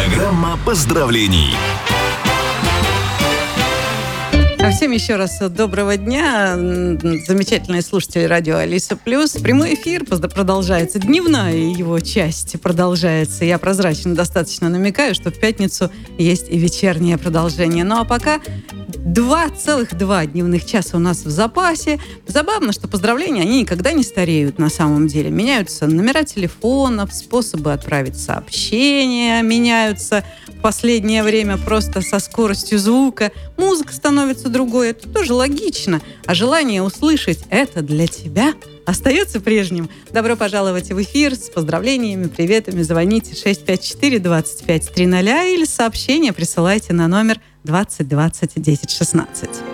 Программа поздравлений. А всем еще раз доброго дня, замечательные слушатели радио Алиса Плюс. Прямой эфир продолжается, дневная его часть продолжается. Я прозрачно достаточно намекаю, что в пятницу есть и вечернее продолжение. Ну а пока 2,2 дневных часа у нас в запасе. Забавно, что поздравления, они никогда не стареют на самом деле. Меняются номера телефонов, способы отправить сообщения меняются в последнее время просто со скоростью звука. Музыка становится другой, это тоже логично. А желание услышать «это для тебя» остается прежним. Добро пожаловать в эфир с поздравлениями, приветами. Звоните 654-25-300 или сообщение присылайте на номер 20 20 10 16.